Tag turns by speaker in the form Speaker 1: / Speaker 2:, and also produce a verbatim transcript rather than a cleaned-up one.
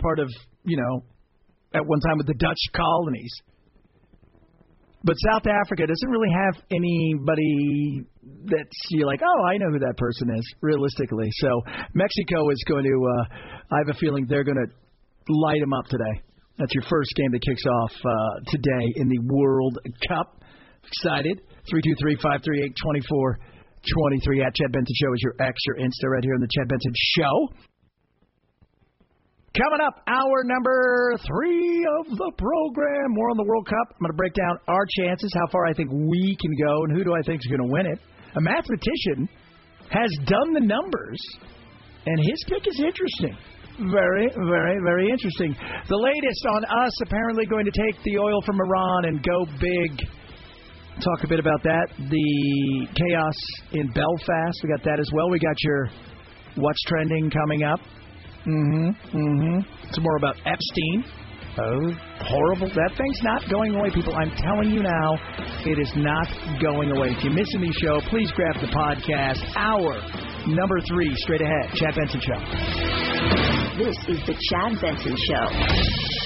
Speaker 1: part of, you know, at one time with the Dutch colonies. But South Africa doesn't really have anybody that's you're like, oh, I know who that person is, realistically. So Mexico is going to, uh, I have a feeling they're going to light them up today. That's your first game that kicks off uh, today in the World Cup. Excited. three two three, five three eight, two four two three at Chad Benson Show is your X, your Insta right here on the Chad Benson Show. Coming up, hour number three of the program. More on the World Cup. I'm going to break down our chances, how far I think we can go, and who do I think is going to win it. A mathematician has done the numbers, and his pick is interesting. Very, very, very interesting. The latest on us apparently going to take the oil from Iran and go big. Talk a bit about that. The chaos in Belfast. We got that as well. We got your What's Trending coming up. Mm-hmm, mm-hmm. Some more about Epstein. Oh, horrible. That thing's not going away, people. I'm telling you now, it is not going away. If you're missing the show, please grab the podcast. Hour number three, straight ahead. Chad Benson Show.
Speaker 2: This is the Chad Benson Show.